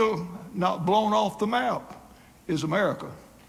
needle not blown off the map is America.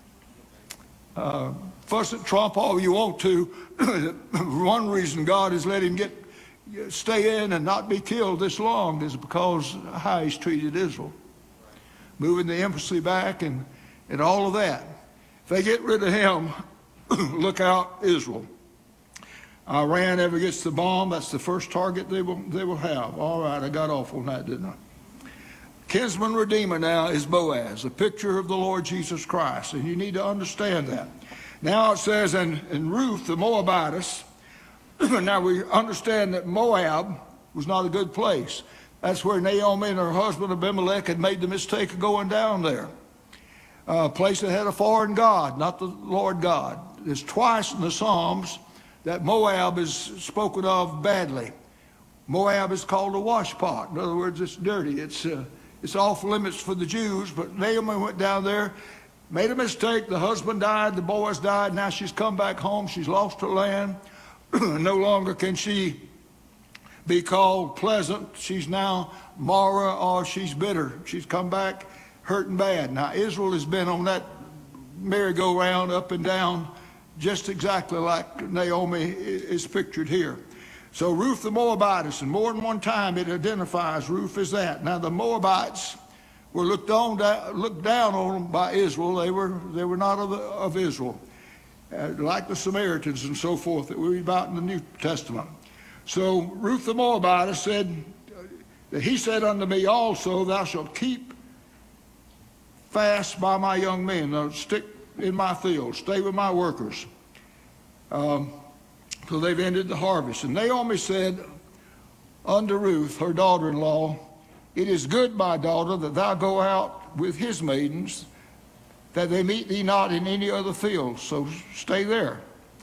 Fuss at Trump all you want to. One reason God has let him stay in and not be killed this long is because of how he's treated Israel. Moving the embassy back and all of that. If they get rid of him, look out, Israel. Iran ever gets the bomb, that's the first target they will have. All right, I got off on that, didn't I? Kinsman Redeemer now is Boaz, a picture of the Lord Jesus Christ, and you need to understand that. Now it says, and Ruth the Moabitess, now we understand that Moab was not a good place. That's where Naomi and her husband Abimelech had made the mistake of going down there. A place that had a foreign god, not the Lord God. There's twice in the Psalms that Moab is spoken of badly. Moab is called a washpot. In other words, it's dirty. It's off limits for the Jews, but Naomi went down there, made a mistake. The husband died, the boys died. Now she's come back home. She's lost her land. No longer can she be called pleasant. She's now Mara, or she's bitter. She's come back hurting bad. Now Israel has been on that merry-go-round up and down just exactly like Naomi is pictured here. So Ruth the Moabitess, and more than one time it identifies Ruth as that. Now the Moabites were looked down on them by Israel. They were not of Israel, like the Samaritans and so forth that we read about in the New Testament. So Ruth the Moabitess said, he said unto me also, thou shalt keep fast by my young men. Now stick in my field, stay with my workers. So they've ended the harvest. And Naomi said unto Ruth, her daughter-in-law, it is good, my daughter, that thou go out with his maidens, that they meet thee not in any other field. So stay there.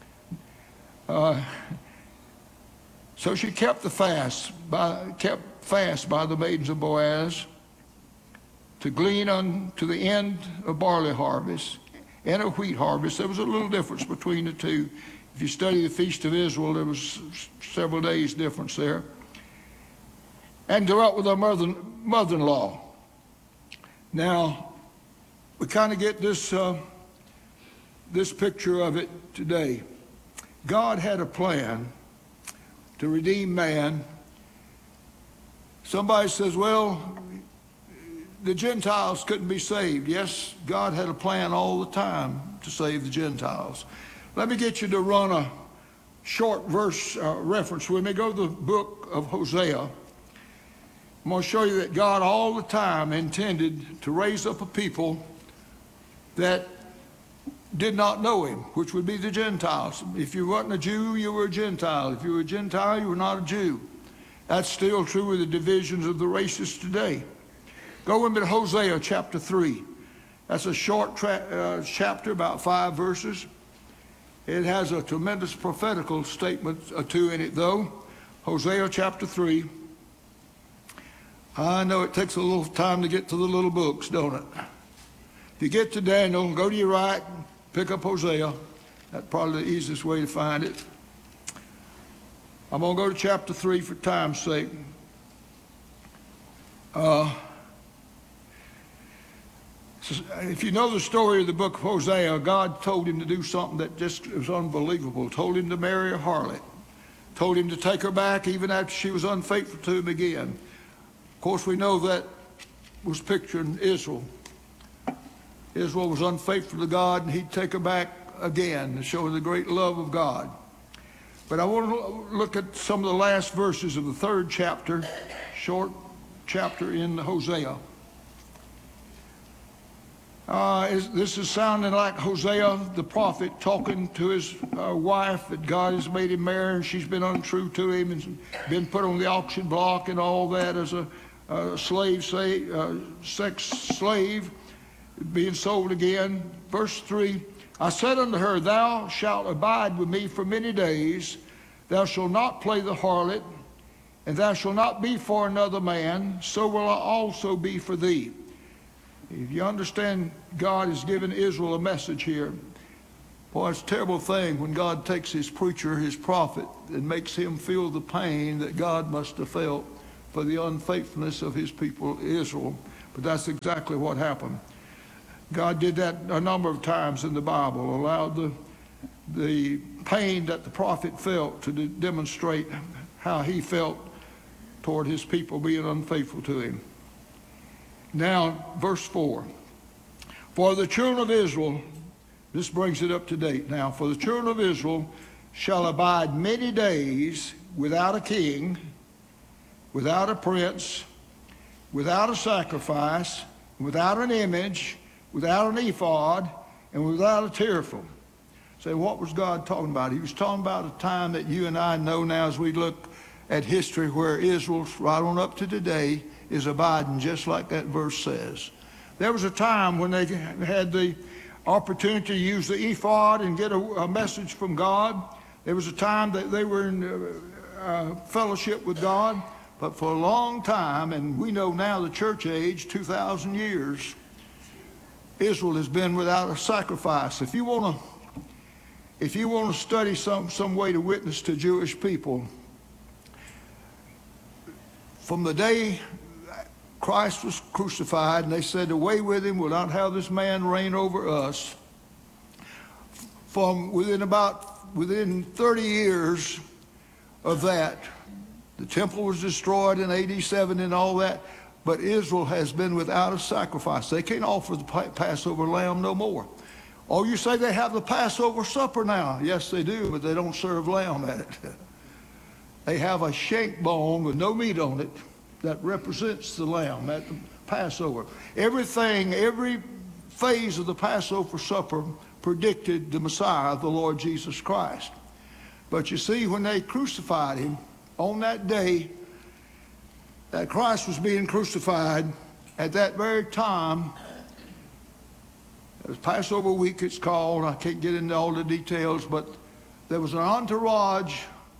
So she kept fast by the maidens of Boaz to glean unto the end of barley harvest and a wheat harvest. There was a little difference between the two. If you study the Feast of Israel, there was several days difference there. And go out with her mother-in-law. Now, we kind of get this picture of it today. God had a plan to redeem man. Somebody says, well, the Gentiles couldn't be saved. Yes, God had a plan all the time to save the Gentiles. Let me get you to run a short verse reference with me. Go to the book of Hosea. I'm going to show you that God all the time intended to raise up a people that did not know him, which would be the Gentiles. If you weren't a Jew, you were a Gentile. If you were a Gentile, you were not a Jew. That's still true with the divisions of the races today. Go with me to Hosea chapter 3. That's a short chapter, about 5 verses. It has a tremendous prophetical statement or two in it, though. Hosea chapter 3. I know it takes a little time to get to the little books, don't it? If you get to Daniel, go to your right, pick up Hosea. That's probably the easiest way to find it. I'm going to go to chapter 3 for time's sake. If you know the story of the book of Hosea, God told him to do something that just was unbelievable. Told him to marry a harlot. Told him to take her back even after she was unfaithful to him again. Of course, we know that was picturing Israel. Israel was unfaithful to God, and he'd take her back again to show the great love of God. But I want to look at some of the last verses of the 3rd chapter, short chapter in Hosea. This is sounding like Hosea the prophet talking to his wife that God has made him marry, and she's been untrue to him and been put on the auction block and all that as a sex slave, being sold again. Verse 3, I said unto her, thou shalt abide with me for many days. Thou shalt not play the harlot, and thou shalt not be for another man. So will I also be for thee. If you understand, God has given Israel a message here. Boy, it's a terrible thing when God takes his preacher, his prophet, and makes him feel the pain that God must have felt for the unfaithfulness of his people Israel. But that's exactly what happened. God did that a number of times in the Bible, allowed the pain that the prophet felt to demonstrate how he felt toward his people being unfaithful to him. Now, verse 4. For the children of Israel, this brings it up to date now, for the children of Israel shall abide many days without a king, without a prince, without a sacrifice, without an image, without an ephod, and without a teraphim. Say, what was God talking about? He was talking about a time that you and I know now as we look at history, where Israel, right on up to today, is abiding just like that verse says. There was a time when they had the opportunity to use the ephod and get a message from God. There was a time that they were in fellowship with God. But for a long time, and we know now the church age, 2,000 years, Israel has been without a sacrifice. If you want to study some way to witness to Jewish people, from the day Christ was crucified, and they said, away with him, we'll not have this man reign over us. From within 30 years of that, the temple was destroyed in AD 7 and all that, but Israel has been without a sacrifice. They can't offer the Passover lamb no more. Oh, you say they have the Passover supper now. Yes, they do, but they don't serve lamb at it. They have a shank bone with no meat on it that represents the lamb at the Passover. Every phase of the Passover supper predicted the Messiah, the Lord Jesus Christ. But you see, when they crucified him, on that day that Christ was being crucified, at that very time, it was Passover week it's called, I can't get into all the details, but there was an entourage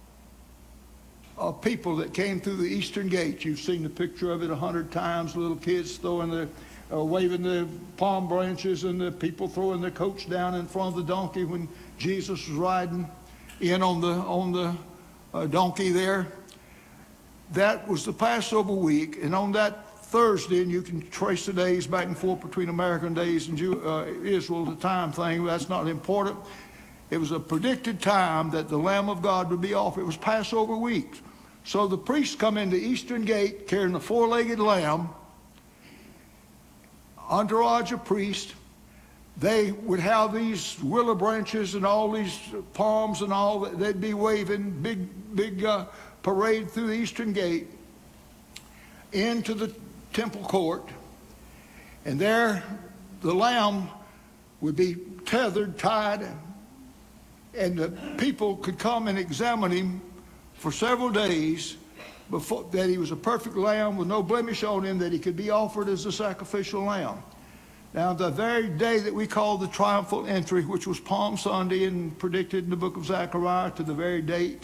of people that came through the eastern gate. You've seen the picture of it 100 times, little kids waving the palm branches, and the people throwing their coats down in front of the donkey when Jesus was riding in on the donkey there. That was the Passover week, and on that Thursday, and you can trace the days back and forth between American days and Israel, the time thing, that's not important. It was a predicted time that the Lamb of God would be offered. It was Passover week. So the priests come in the eastern gate carrying the four-legged lamb, entourage of priests. They would have these willow branches and all these palms and all that they'd be waving, big parade through the eastern gate into the temple court. And there the lamb would be tethered, tied, and the people could come and examine him for several days before that he was a perfect lamb with no blemish on him, that he could be offered as a sacrificial lamb. Now, the very day that we call the triumphal entry, which was Palm Sunday and predicted in the book of Zechariah to the very date,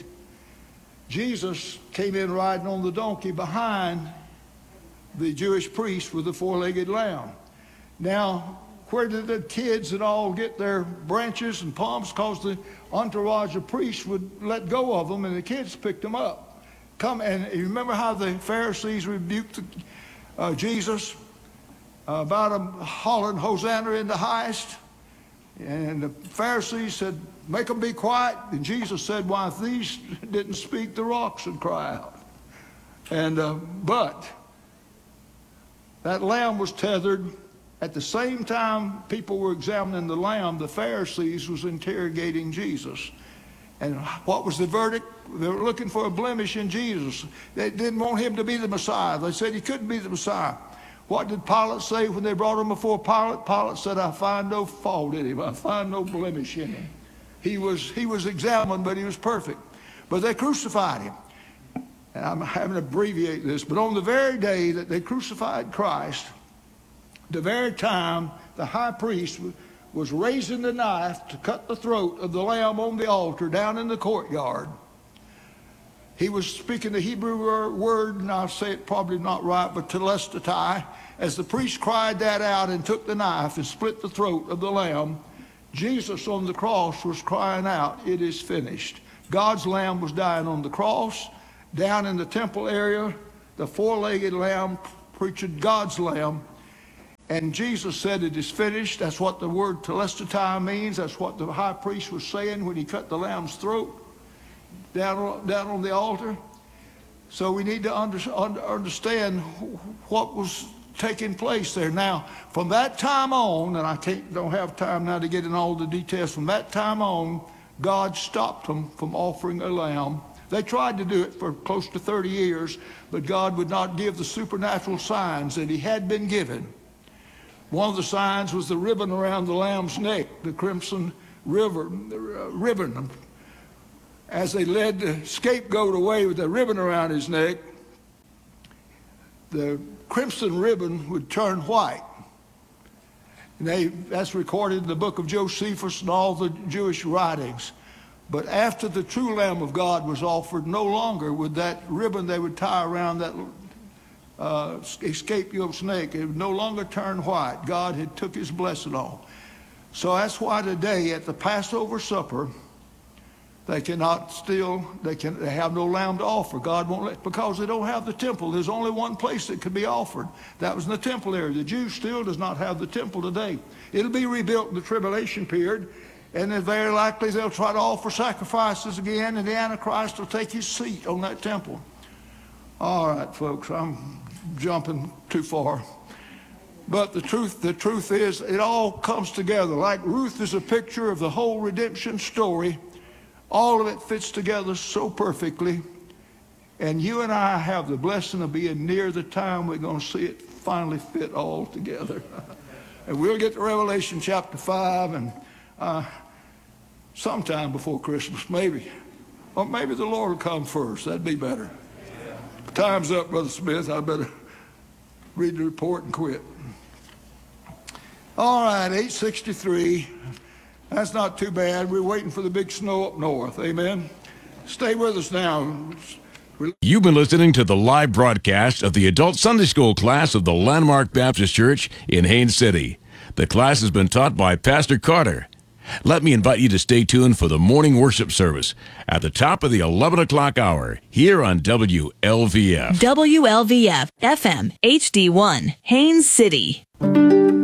Jesus came in riding on the donkey behind the Jewish priest with the four-legged lamb. Now, where did the kids and all get their branches and palms? Because the entourage of priests would let go of them, and the kids picked them up. And you remember how the Pharisees rebuked Jesus about him hollering Hosanna in the highest? And the Pharisees said, make them be quiet. And Jesus said, why, if these didn't speak, the rocks would cry out. And but that lamb was tethered. At the same time people were examining the lamb, the Pharisees was interrogating Jesus. And what was the verdict? They were looking for a blemish in Jesus. They didn't want him to be the Messiah. They said he couldn't be the Messiah. What did Pilate say when they brought him before Pilate? Pilate said, I find no fault in him. I find no blemish in him. He was examined, but he was perfect. But they crucified him. And I'm having to abbreviate this, but on the very day that they crucified Christ, the very time the high priest was raising the knife to cut the throat of the lamb on the altar down in the courtyard, he was speaking the Hebrew word, and I'll say it probably not right, but telestatai. As the priest cried that out and took the knife and split the throat of the lamb, Jesus on the cross was crying out, it is finished. God's lamb was dying on the cross. Down in the temple area, the four-legged lamb preaching God's lamb. And Jesus said, it is finished. That's what the word telestai means. That's what the high priest was saying when he cut the lamb's throat down on the altar. So we need to understand what was taking place there. Now, from that time on, and I don't have time now to get in all the details, from that time on, God stopped them from offering a lamb. They tried to do it for close to 30 years, but God would not give the supernatural signs that he had been given. One of the signs was the ribbon around the lamb's neck, the crimson ribbon. As they led the scapegoat away with the ribbon around his neck, the crimson ribbon would turn white. And that's recorded in the book of Josephus and all the Jewish writings. But after the true Lamb of God was offered, no longer would that ribbon they would tie around that scapegoat's neck, it would no longer turn white. God had took his blessing off. So that's why today at the Passover supper, they have no lamb to offer. God won't let, because they don't have the temple. There's only one place that could be offered. That was in the temple area. The Jew still does not have the temple today. It'll be rebuilt in the tribulation period, and then very likely they'll try to offer sacrifices again, and the Antichrist will take his seat on that temple. All right, folks, I'm jumping too far. But the truth is, it all comes together. Like Ruth is a picture of the whole redemption story. All of it fits together so perfectly. And you and I have the blessing of being near the time we're going to see it finally fit all together. And we'll get to Revelation chapter 5 and sometime before Christmas, maybe. Or maybe the Lord will come first. That'd be better. Time's up, Brother Smith. I better read the report and quit. All right, 8:63. That's not too bad. We're waiting for the big snow up north. Amen. Stay with us now. You've been listening to the live broadcast of the Adult Sunday School class of the Landmark Baptist Church in Haines City. The class has been taught by Pastor Carter. Let me invite you to stay tuned for the morning worship service at the top of the 11 o'clock hour here on WLVF. WLVF FM HD1, Haines City.